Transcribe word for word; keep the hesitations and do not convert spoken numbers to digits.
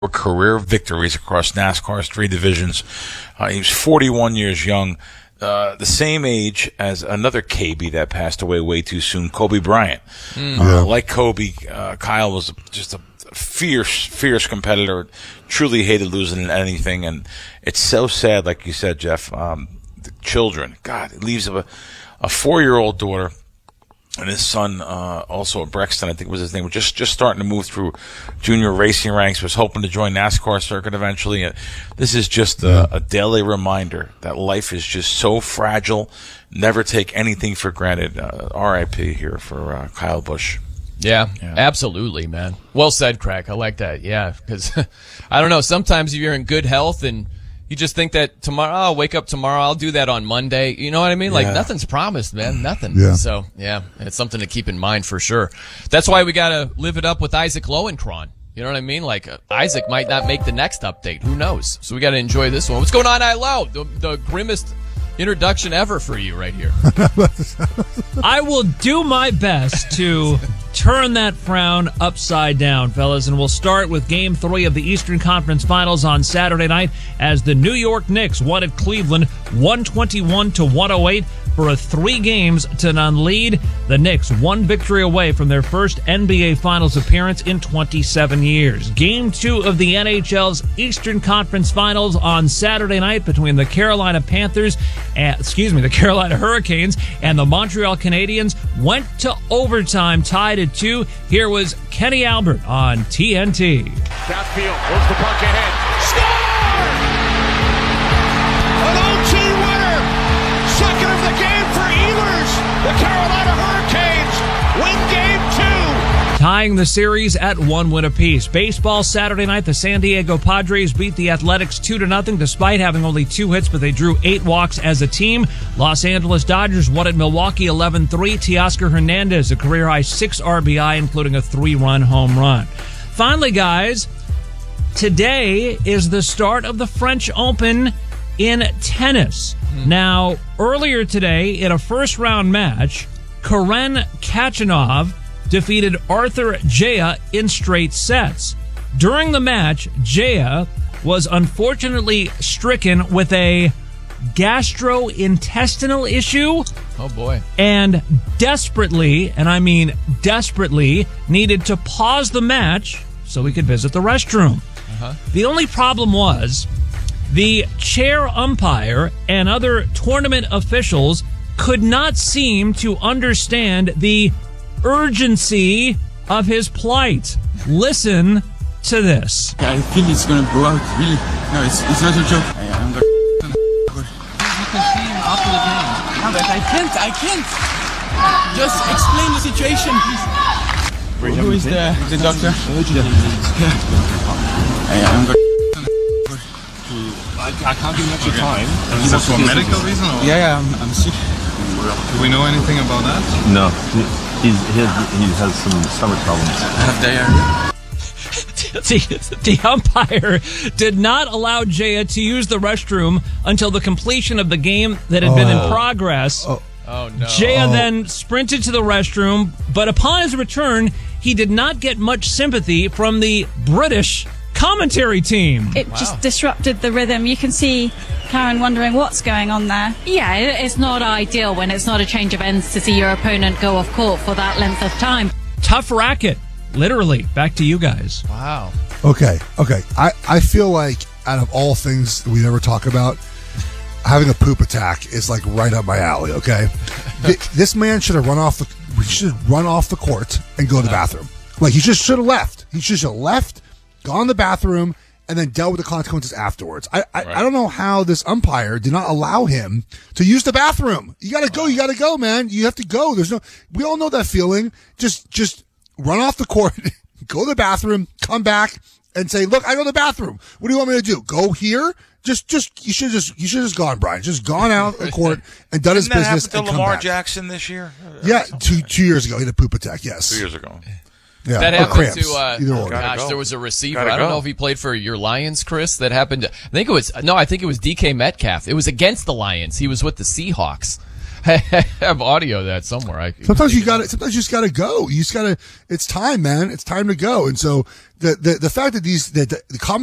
career victories across NASCAR's three divisions. Uh, he was forty-one years young, uh, the same age as another K B that passed away way too soon, Kobe Bryant. Mm. Uh, like Kobe, uh, Kyle was just a fierce, fierce competitor, truly hated losing at anything, and it's so sad, like you said, Jeff. Um, the children, God, it leaves a, a four-year-old daughter. And his son, uh, also at Brexton, I think was his name, was just, just starting to move through junior racing ranks, was hoping to join NASCAR circuit eventually. And this is just a, a daily reminder that life is just so fragile. Never take anything for granted. Uh, R I P here for uh, Kyle Busch. Yeah, yeah, absolutely, man. Well said, Craig. I like that. Yeah, because I don't know. Sometimes if you're in good health and you just think that tomorrow, I'll wake up tomorrow, I'll do that on Monday. You know what I mean? Like, yeah. Nothing's promised, man. Nothing. Yeah. So, yeah, it's something to keep in mind for sure. That's why we got to live it up with Isaac Lowenkron. You know what I mean? Like, uh, Isaac might not make the next update. Who knows? So we got to enjoy this one. What's going on, I Low? The, the grimmest introduction ever for you right here. I will do my best to turn that frown upside down, fellas, and we'll start with Game three of the Eastern Conference Finals on Saturday night as the New York Knicks won at Cleveland one twenty-one to one oh eight for a three games to none lead. The Knicks one victory away from their first N B A Finals appearance in twenty-seven years. Game two of the N H L's Eastern Conference Finals on Saturday night between the Carolina Panthers, and, excuse me, the Carolina Hurricanes and the Montreal Canadiens went to overtime, tied at two. Here was Kenny Albert on T N T. Southfield moves the puck ahead. Score! An O T winner! Second of the game for Ehlers. The Carolina Hurricanes win game two. Tying the series at one win apiece. Baseball Saturday night, the San Diego Padres beat the Athletics two to nothing despite having only two hits, but they drew eight walks as a team. Los Angeles Dodgers won at Milwaukee eleven three. Teoscar Hernandez, a career-high six R B I, including a three-run home run. Finally, guys, today is the start of the French Open in tennis. Mm. Now, earlier today, in a first-round match, Karen Khachanov defeated Arthur Jaya in straight sets. During the match, Jaya was unfortunately stricken with a gastrointestinal issue. Oh, boy. And desperately, and I mean desperately, needed to pause the match so he could visit the restroom. Uh-huh. The only problem was the chair umpire and other tournament officials could not seem to understand the urgency of his plight. Listen to this. I think it's gonna blow out, really. No, it's, it's not a joke. I, I'm gonna... You can see him after the game. No, but I can't, I can't. Just explain the situation, please. Who is the, the doctor? Yeah. I, I'm gonna... I, I can't give much okay. time. Is this for a medical reason? Or? Yeah, yeah, I'm, I'm sick. Do we know anything about that? No. He's, he, has, he has some stomach problems. I have diarrhea. the, the umpire did not allow Jaya to use the restroom until the completion of the game that had oh. been in progress. Oh, oh no. Jaya oh. then sprinted to the restroom, but upon his return, he did not get much sympathy from the British commentary team. It wow. just disrupted the rhythm. You can see Karen wondering what's going on there. Yeah, it's not ideal when it's not a change of ends to see your opponent go off court for that length of time. Tough racket, literally. Back to you guys. Wow. Okay, okay. I, I feel like out of all things we never talk about, having a poop attack is like right up my alley, okay? This man should have run off the we should run off the court and go to the bathroom. Like, he just should have left. He should have left, gone to the bathroom, and then dealt with the consequences afterwards. I I, right. I don't know how this umpire did not allow him to use the bathroom. You gotta go, you gotta go, man. You have to go. There's no, we all know that feeling. Just, just run off the court, go to the bathroom, come back, and say, look, I go to the bathroom. What do you want me to do? Go here? Just, just, you should just, you should just gone, Brian. Just gone out of the court and done his Didn't that business happen and to come Lamar back. Jackson this year? Yeah, two, two years ago, he had a poop attack, yes. Two years ago. Yeah, that or happened cramps, to, uh, either or. gosh, go. there was a receiver. Gotta I don't go. know if he played for your Lions, Chris. That happened. To, I think it was, no, I think it was D K Metcalf. It was against the Lions. He was with the Seahawks. I have audio of that somewhere. I, sometimes you got to. Sometimes you just got to go. You just got to. It's time, man. It's time to go. And so the the the fact that these that the, the